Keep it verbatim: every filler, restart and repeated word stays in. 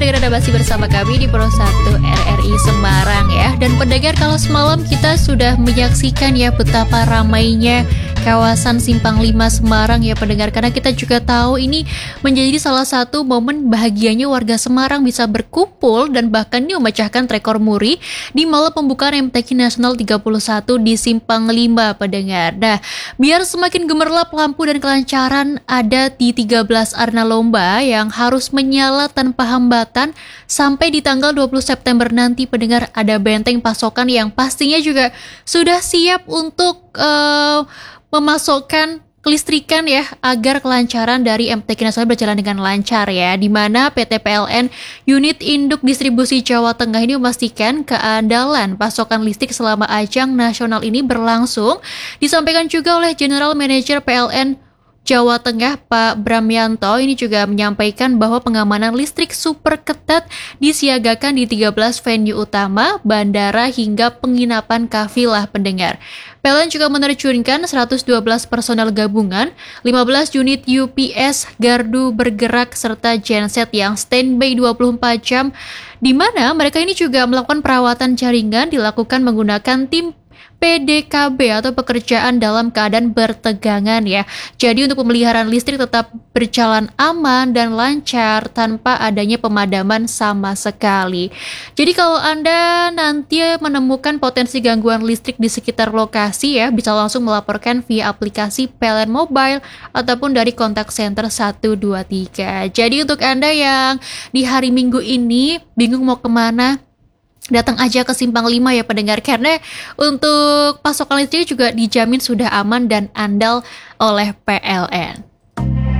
pendengar, Anda masih bersama kami di Pro satu R R I Semarang ya. Dan pendengar, kalau semalam kita sudah menyaksikan ya betapa ramainya kawasan Simpang lima Semarang ya pendengar, karena kita juga tahu ini menjadi salah satu momen bahagianya warga Semarang bisa berkumpul dan bahkan ini memecahkan rekor muri di malam pembukaan M T Q Nasional tiga puluh satu di Simpang lima pendengar. Nah, biar semakin gemerlap lampu dan kelancaran, ada di tiga belas arena lomba yang harus menyala tanpa hambatan sampai di tanggal dua puluh September nanti pendengar. Ada benteng pasokan yang pastinya juga sudah siap untuk uh, memasokkan kelistrikan ya, agar kelancaran dari M T Q Nasional berjalan dengan lancar ya, di mana P T P L N Unit Induk Distribusi Jawa Tengah ini memastikan keandalan pasokan listrik selama ajang nasional ini berlangsung. Disampaikan juga oleh General Manager P L N Jawa Tengah Pak Bramyanto, ini juga menyampaikan bahwa pengamanan listrik super ketat disiagakan di tiga belas venue utama, bandara hingga penginapan kafilah pendengar. P L N juga menerjunkan seratus dua belas personel gabungan, lima belas unit U P S gardu bergerak serta genset yang standby dua puluh empat jam, di mana mereka ini juga melakukan perawatan jaringan dilakukan menggunakan tim P D K B atau pekerjaan dalam keadaan bertegangan ya. Jadi untuk pemeliharaan listrik tetap berjalan aman dan lancar tanpa adanya pemadaman sama sekali. Jadi kalau Anda nanti menemukan potensi gangguan listrik di sekitar lokasi ya, bisa langsung melaporkan via aplikasi P L N Mobile ataupun dari kontak center satu dua tiga. Jadi untuk Anda yang di hari Minggu ini bingung mau kemana, datang aja ke Simpang lima ya pendengar, karena untuk pasokan listrik juga dijamin sudah aman dan andal oleh P L N.